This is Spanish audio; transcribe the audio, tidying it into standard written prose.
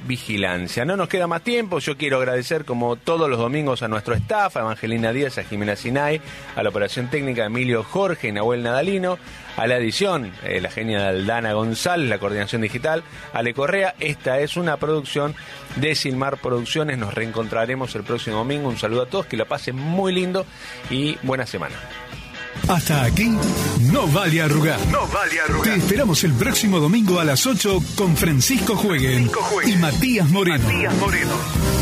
vigilancia. No nos queda más tiempo, yo quiero agradecer como todos los domingos a nuestro staff, a Evangelina Díaz, a Jimena Sinay, a la operación técnica Emilio Jorge y Nahuel Nadalino, a la edición, la genia Dana González, la coordinación digital, Ale Correa. Esta es una producción de Silmar Producciones. Nos reencontraremos el próximo domingo. Un saludo a todos, que la pasen muy lindo y buena semana. Hasta aquí, No Vale Arrugar. No vale arrugar. Te esperamos el próximo domingo a las 8 con Francisco Jueguen y Matías Moreno.